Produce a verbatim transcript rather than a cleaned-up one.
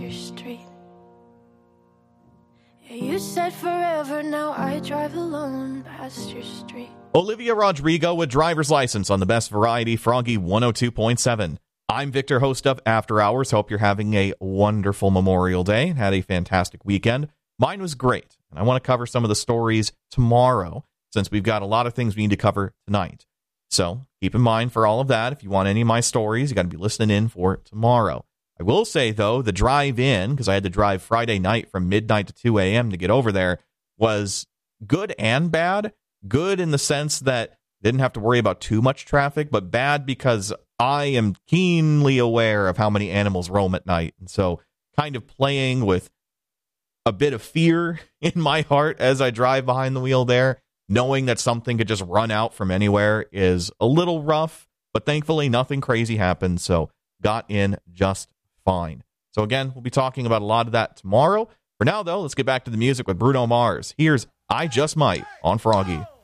your street. Yeah, you said forever, now I drive alone past your street. Olivia Rodrigo with Driver's License on the Best Variety, Froggy one oh two point seven. I'm Victor, host of After Hours. Hope you're having a wonderful Memorial Day and had a fantastic weekend. Mine was great, and I want to cover some of the stories tomorrow, since we've got a lot of things we need to cover tonight. So keep in mind for all of that, if you want any of my stories, you got to be listening in for tomorrow. I will say, though, the drive in, because I had to drive Friday night from midnight to two a.m. to get over there, was good and bad. Good in the sense that didn't have to worry about too much traffic, but bad because I am keenly aware of how many animals roam at night. And so kind of playing with a bit of fear in my heart as I drive behind the wheel there, knowing that something could just run out from anywhere is a little rough, but thankfully nothing crazy happened, so got in just fine. So again, we'll be talking about a lot of that tomorrow. For now, though, let's get back to the music with Bruno Mars. Here's I Just Might on Froggy.